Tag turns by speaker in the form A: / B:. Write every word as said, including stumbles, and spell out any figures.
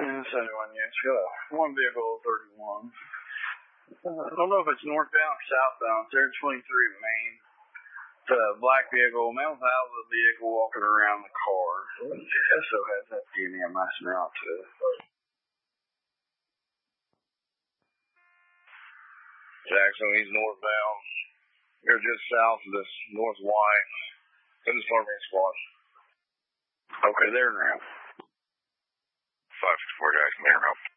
A: Yeah, seventy-one, yeah. It's got a one vehicle, thirty-one. Uh, I don't know if it's northbound or southbound. It's there twenty-three Main. It's a black vehicle, male Valva vehicle walking around the car. It also has that D N A nice and out to it.
B: Jackson, he's northbound. You're just south of this North Y. In the Storming Squad.
A: Okay, there now.
B: five four Jackson, there now.